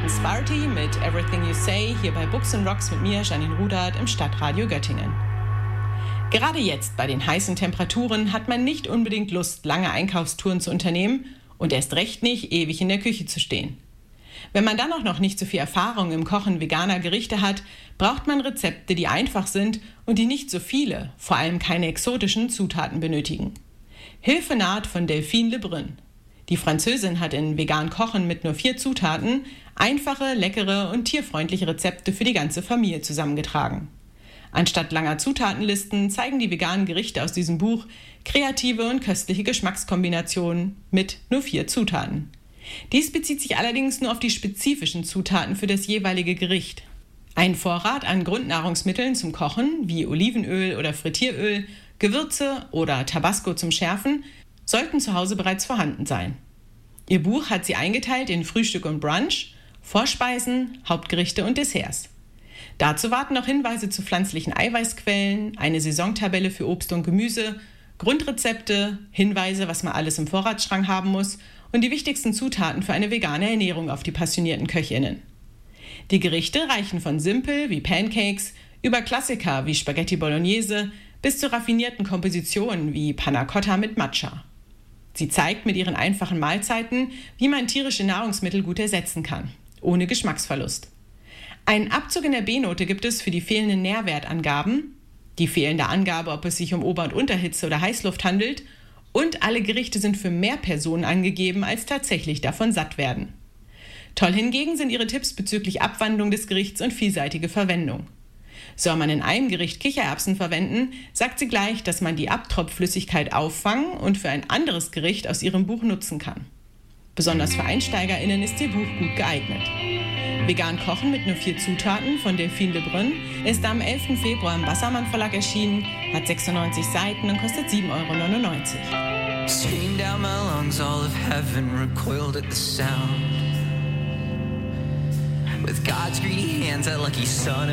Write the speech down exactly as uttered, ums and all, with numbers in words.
hörten Sparty mit Everything You Say hier bei Books and Rocks mit mir, Janine Rudert, im Stadtradio Göttingen. Gerade jetzt bei den heißen Temperaturen hat man nicht unbedingt Lust, lange Einkaufstouren zu unternehmen und erst recht nicht, ewig in der Küche zu stehen. Wenn man dann auch noch nicht so viel Erfahrung im Kochen veganer Gerichte hat, braucht man Rezepte, die einfach sind und die nicht so viele, vor allem keine exotischen Zutaten benötigen. Hilfe naht von Delphine Lebrun. Die Französin hat in Vegan Kochen mit nur vier Zutaten einfache, leckere und tierfreundliche Rezepte für die ganze Familie zusammengetragen. Anstatt langer Zutatenlisten zeigen die veganen Gerichte aus diesem Buch kreative und köstliche Geschmackskombinationen mit nur vier Zutaten. Dies bezieht sich allerdings nur auf die spezifischen Zutaten für das jeweilige Gericht. Ein Vorrat an Grundnahrungsmitteln zum Kochen, wie Olivenöl oder Frittieröl, Gewürze oder Tabasco zum Schärfen, sollten zu Hause bereits vorhanden sein. Ihr Buch hat sie eingeteilt in Frühstück und Brunch, Vorspeisen, Hauptgerichte und Desserts. Dazu warten noch Hinweise zu pflanzlichen Eiweißquellen, eine Saisontabelle für Obst und Gemüse, Grundrezepte, Hinweise, was man alles im Vorratsschrank haben muss und die wichtigsten Zutaten für eine vegane Ernährung auf die passionierten KöchInnen. Die Gerichte reichen von simpel wie Pancakes über Klassiker wie Spaghetti Bolognese bis zu raffinierten Kompositionen wie Panna Cotta mit Matcha. Sie zeigt mit ihren einfachen Mahlzeiten, wie man tierische Nahrungsmittel gut ersetzen kann, ohne Geschmacksverlust. Einen Abzug in der B-Note gibt es für die fehlenden Nährwertangaben, die fehlende Angabe, ob es sich um Ober- und Unterhitze oder Heißluft handelt, und alle Gerichte sind für mehr Personen angegeben, als tatsächlich davon satt werden. Toll hingegen sind ihre Tipps bezüglich Abwandlung des Gerichts und vielseitige Verwendung. Soll man in einem Gericht Kichererbsen verwenden, sagt sie gleich, dass man die Abtropfflüssigkeit auffangen und für ein anderes Gericht aus ihrem Buch nutzen kann. Besonders für EinsteigerInnen ist ihr Buch gut geeignet. Vegan Kochen mit nur vier Zutaten von Delphine Lebrun ist am elften Februar im Wassermann Verlag erschienen, hat sechsundneunzig Seiten und kostet sieben Euro neunundneunzig. Screamed out my lungs, all of heaven recoiled at the sound. With God's greedy hands, that lucky son